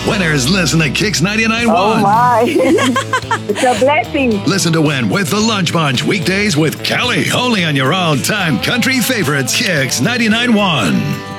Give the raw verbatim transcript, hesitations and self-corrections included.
Winners listen to Kicks ninety-nine point Oh one. my. It's a blessing. Listen to Win with the Lunch Bunch weekdays with Kelly, only on your all-time country favorites, Kicks ninety-nine point one.